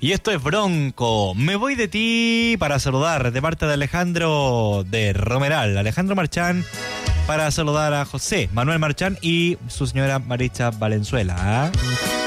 Y esto es Bronco. Me voy de ti para saludar de parte de Alejandro de Romeral, Alejandro Marchán, para saludar a José Manuel Marchán y su señora Maricha Valenzuela.